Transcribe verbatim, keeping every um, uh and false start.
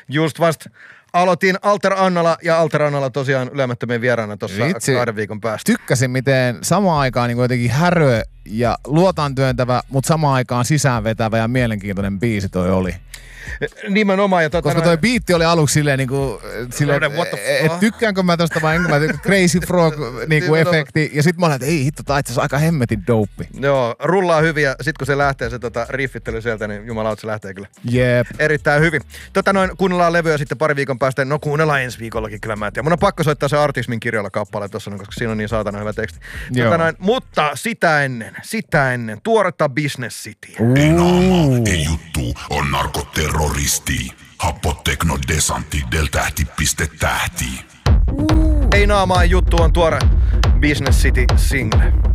Just vasta aloitin Alter Annalla ja Alter Annalla tosiaan ylemättömien vieraana tuossa kahden viikon päästä. Tykkäsin, miten samaan aikaan niin jotenkin härö ja luotaan työntävä, mutta samaan aikaan sisäänvetävä ja mielenkiintoinen biisi toi oli. Nimenomaan. Ja koska toi biitti oli aluksi silleen niinku, silleen, että et tykkäänkö mä tosta vai enkö mä tykkää, Crazy Frog niinku efekti. Ja sit mä olin, että ei hitto, tää itse asiassa aika hemmetin dope. Joo, rullaa hyvin ja sit kun se lähtee se tota, riffittely sieltä, niin jumalauta se lähtee kyllä. Jep. Erittäin hyvin. Tota noin, kuunnellaan levyä sitten pari viikon päästä. No kuunnellaan ensi viikollakin kyllä mä et. Ja mun on pakko soittaa se Artismin kirjalla kappale tossa, koska siinä on niin saatana hyvä teksti. Tota noin, mutta sitä ennen, sitä ennen, tuoretta Business City. Ei naama, ei juttu, on narkoterroristi. Happotekno desantti, del tähti piste tähti. Ei naamaa juttu on tuore Business City single.